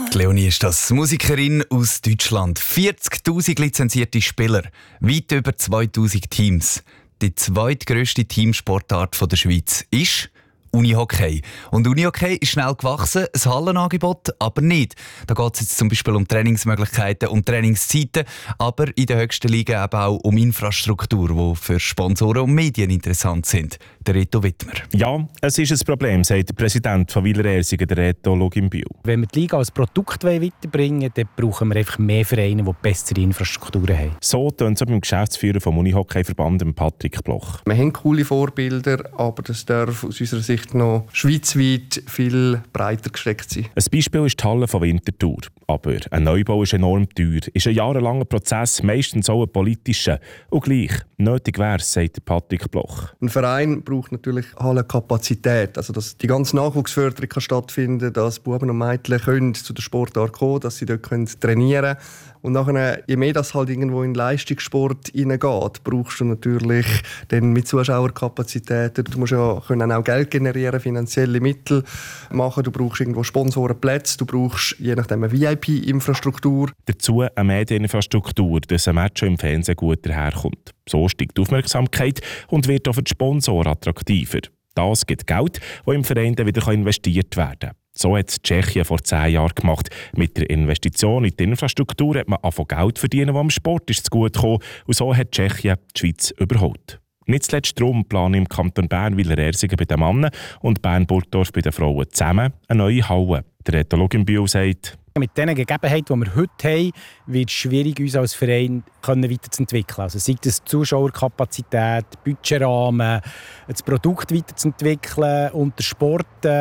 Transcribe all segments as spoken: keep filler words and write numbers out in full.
Die Leonie ist das, Musikerin aus Deutschland. vierzigtausend lizenzierte Spieler, weit über zweitausend Teams. Die zweitgrösste Teamsportart der Schweiz ist Unihockey. Und Unihockey ist schnell gewachsen, ein Hallenangebot aber nicht. Da geht es jetzt zum Beispiel um Trainingsmöglichkeiten, um Trainingszeiten, aber in der höchsten Liga eben auch um Infrastruktur, die für Sponsoren und Medien interessant sind. Der Reto Wittmer. Ja, es ist ein Problem, sagt der Präsident von Wiler-Ersigen, der Reto Luginbühl. Wenn wir die Liga als Produkt weiterbringen wollen, dann brauchen wir einfach mehr Vereine, die bessere Infrastrukturen haben. So tönt es beim Geschäftsführer vom Unihockey-Verband, Patrick Bloch. Wir haben coole Vorbilder, aber das darf aus unserer Sicht noch schweizweit viel breiter gestreckt sein. Ein Beispiel ist die Halle von Winterthur. Aber ein Neubau ist enorm teuer, ist ein jahrelanger Prozess, meistens auch ein politischer. Und gleich, nötig wäre es, sagt Patrick Bloch. Ein Verein braucht natürlich Hallenkapazität, also dass die ganze Nachwuchsförderung kann stattfinden, dass Buben und Mädchen können zu der Sportart kommen, dass sie dort können trainieren können. Und nachher, je mehr das halt irgendwo in Leistungssport hineingeht, brauchst du natürlich dann mit Zuschauerkapazitäten. Du musst ja können auch Geld generieren, finanzielle Mittel machen. Du brauchst irgendwo Sponsorenplätze, du brauchst je nachdem eine V I P-Infrastruktur. Dazu eine Medieninfrastruktur, dass ein Match schon im Fernsehen gut daherkommt. So steigt die Aufmerksamkeit und wird auch für die Sponsoren attraktiver. Das gibt Geld, das im Verein dann wieder investiert werden kann. So hat es Tschechien vor zehn Jahren gemacht. Mit der Investition in die Infrastruktur hat man angefangen Geld verdienen, das am Sport ist zugute kam. Und so hat Tschechien die Schweiz überholt. Nicht zuletzt darum planen im Kanton Bern Wiler-Ersigen bei den Männern und Bern-Burgdorf bei den Frauen zusammen eine neue Halle. Der Reto Luginbühl sagt: Mit den Gegebenheiten, die wir heute haben, wird es schwierig, uns als Verein weiterzuentwickeln. Also sei es Zuschauerkapazität, Budgetrahmen, das Produkt weiterzuentwickeln und der Sport.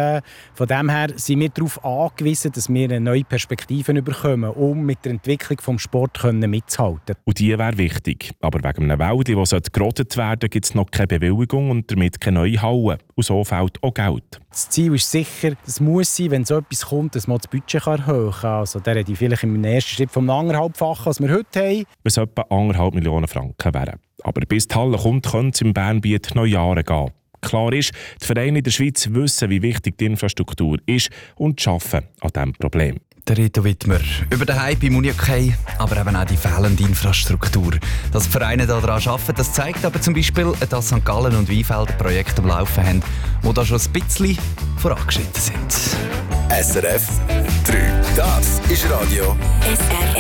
Von dem her sind wir darauf angewiesen, dass wir eine neue Perspektive bekommen, um mit der Entwicklung des Sports mitzuhalten. Und die wäre wichtig. Aber wegen einem Wälde, das gerodet werden soll, gibt es noch keine Bewilligung und damit keine neue Halle. Und so fehlt auch Geld. Das Ziel ist sicher, es muss sein, wenn so etwas kommt, dass man das Budget erhöhen kann. Also, der hätte ich vielleicht im ersten Schritt vom anderthalbfachen, was wir heute haben. Was etwa anderthalb Millionen Franken wären. Aber bis die Halle kommt, könnte es im Bernbiet noch Jahre gehen. Klar ist, die Vereine in der Schweiz wissen, wie wichtig die Infrastruktur ist und arbeiten an diesem Problem. Der Reto Wittmer über den Hype im Unihockey, aber eben auch die fehlende Infrastruktur. Dass die Vereine daran arbeiten, das zeigt aber zum Beispiel, dass Sankt Gallen und Weinfelder Projekte am Laufen haben, die da schon ein bisschen vorangeschritten sind. S R F drei. Das ist Radio S R F.